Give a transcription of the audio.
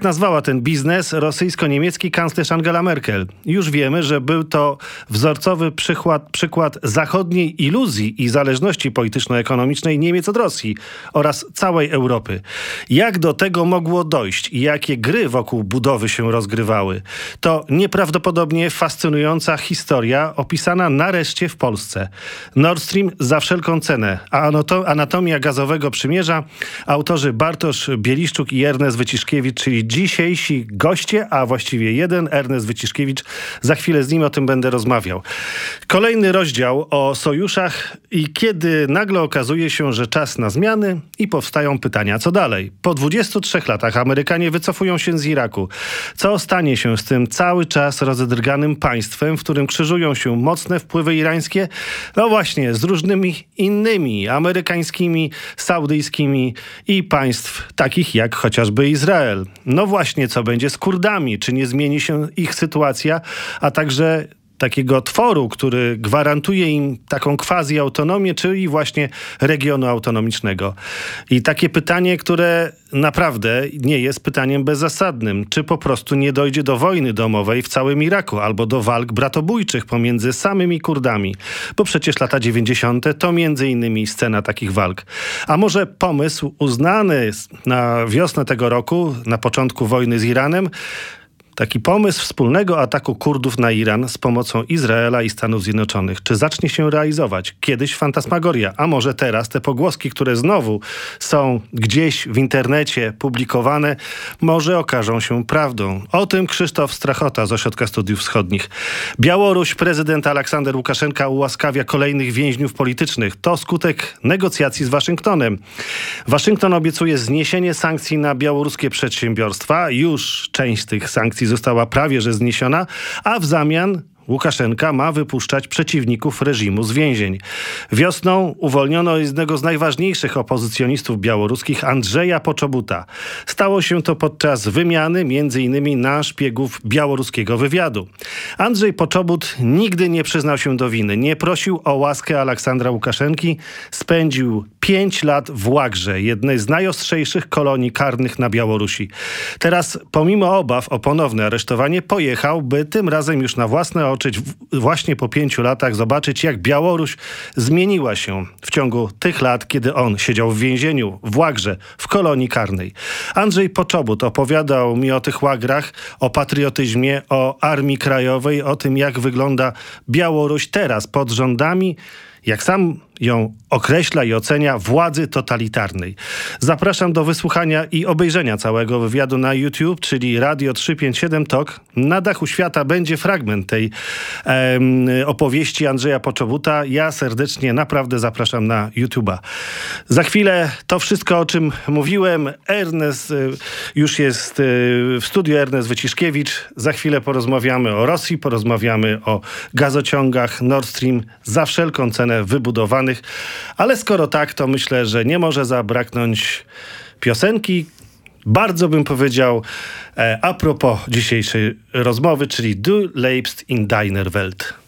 Tak nazwała ten biznes rosyjsko-niemiecki kanclerz Angela Merkel. Już wiemy, że był to wzorcowy przykład zachodniej iluzji i zależności polityczno-ekonomicznej Niemiec od Rosji oraz całej Europy. Jak do tego mogło dojść i jakie gry wokół budowy się rozgrywały? To nieprawdopodobnie fascynująca historia opisana nareszcie w Polsce. Nord Stream za wszelką cenę, a anatomia gazowego przymierza autorzy Bartosz Bieliszczuk i Ernest Wyciszkiewicz, czyli dzisiejsi goście, a właściwie jeden, Ernest Wyciszkiewicz. Za chwilę z nim o tym będę rozmawiał. Kolejny rozdział o sojuszach i kiedy nagle okazuje się, że czas na zmiany i powstają pytania, co dalej? Po 23 latach Amerykanie wycofują się z Iraku. Co stanie się z tym cały czas rozedrganym państwem, w którym krzyżują się mocne wpływy irańskie? No właśnie, z różnymi innymi amerykańskimi, saudyjskimi i państw takich jak chociażby Izrael. No właśnie, co będzie z Kurdami? Czy nie zmieni się ich sytuacja? A także takiego tworu, który gwarantuje im taką quasi-autonomię, czyli właśnie regionu autonomicznego. I takie pytanie, które naprawdę nie jest pytaniem bezzasadnym. Czy po prostu nie dojdzie do wojny domowej w całym Iraku albo do walk bratobójczych pomiędzy samymi Kurdami? Bo przecież lata 90. to między innymi scena takich walk. A może pomysł uznany na wiosnę tego roku, na początku wojny z Iranem, taki pomysł wspólnego ataku Kurdów na Iran z pomocą Izraela i Stanów Zjednoczonych. Czy zacznie się realizować? Kiedyś fantasmagoria, a może teraz te pogłoski, które znowu są gdzieś w internecie publikowane, może okażą się prawdą. O tym Krzysztof Strachota z Ośrodka Studiów Wschodnich. Białoruś, prezydent Aleksander Łukaszenka ułaskawia kolejnych więźniów politycznych. To skutek negocjacji z Waszyngtonem. Waszyngton obiecuje zniesienie sankcji na białoruskie przedsiębiorstwa. Już część z tych sankcji została prawie że zniesiona, a w zamian Łukaszenka ma wypuszczać przeciwników reżimu z więzień. Wiosną uwolniono jednego z najważniejszych opozycjonistów białoruskich, Andrzeja Poczobuta. Stało się to podczas wymiany m.in. na szpiegów białoruskiego wywiadu. Andrzej Poczobut nigdy nie przyznał się do winy. Nie prosił o łaskę Aleksandra Łukaszenki. Spędził 5 lat w Łagrze, jednej z najostrzejszych kolonii karnych na Białorusi. Teraz, pomimo obaw o ponowne aresztowanie, pojechał, by tym razem już na własne oczy, właśnie po 5 latach, zobaczyć, jak Białoruś zmieniła się w ciągu tych lat, kiedy on siedział w więzieniu, w Łagrze, w kolonii karnej. Andrzej Poczobut opowiadał mi o tych łagrach, o patriotyzmie, o Armii Krajowej, o tym, jak wygląda Białoruś teraz pod rządami, jak sam ją określa i ocenia, władzy totalitarnej. Zapraszam do wysłuchania i obejrzenia całego wywiadu na YouTube, czyli Radio 357 Talk. Na dachu świata będzie fragment tej opowieści Andrzeja Poczobuta. Ja serdecznie naprawdę zapraszam na YouTube'a. Za chwilę to wszystko, o czym mówiłem. Ernest już jest w studiu, Ernest Wyciszkiewicz. Za chwilę porozmawiamy o Rosji, porozmawiamy o gazociągach Nord Stream za wszelką cenę wybudowanych. Ale skoro tak, to myślę, że nie może zabraknąć piosenki, bardzo bym powiedział, a propos dzisiejszej rozmowy, czyli Du lebst in deiner Welt.